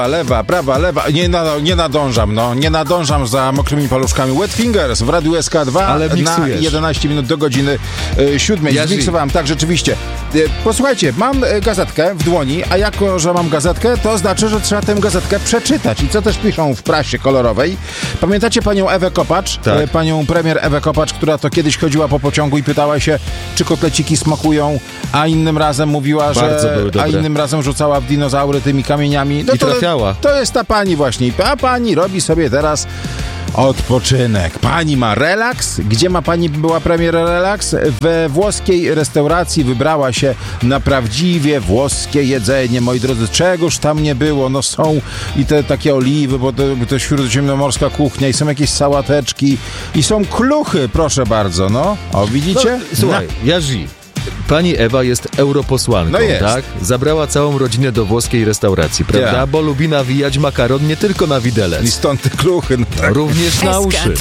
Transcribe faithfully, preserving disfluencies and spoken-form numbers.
Lewa, prawa, lewa. Nie, na, nie nadążam, no. Nie nadążam za mokrymi paluszkami. Wet Fingers w Radiu S K dwa Ale na jedenaście minut do godziny y, siódmej. Ja Zmiksowałem, tak, rzeczywiście. Y, posłuchajcie, mam y, gazetkę w dłoni, a jako, że mam gazetkę, to znaczy, że trzeba tę gazetkę przeczytać. I co też piszą w prasie kolorowej. Pamiętacie panią Ewę Kopacz? Tak. Y, panią premier Ewę Kopacz, która to kiedyś chodziła po pociągu i pytała się, czy kotleciki smakują, a innym razem mówiła, Bardzo że... były dobre. A innym razem rzucała w dinozaury tymi kamieniami. No I to, trafiała. To jest ta pani właśnie. A pani robi sobie teraz odpoczynek. Pani ma relaks. Gdzie ma pani była premier relaks? We włoskiej restauracji wybrała się na prawdziwie włoskie jedzenie. Moi drodzy, czegoż tam nie było. No są i te takie oliwy, bo to, to śródziemnomorska kuchnia i są jakieś sałateczki i są kluchy, proszę bardzo, no. O, widzicie? No, słuchaj, Jarzy. Pani Ewa jest europosłanką, No jest. tak? Zabrała całą rodzinę do włoskiej restauracji, prawda? Ja. Bo lubi nawijać makaron nie tylko na widelec, I stąd te kluchy. No tak. również na uszy.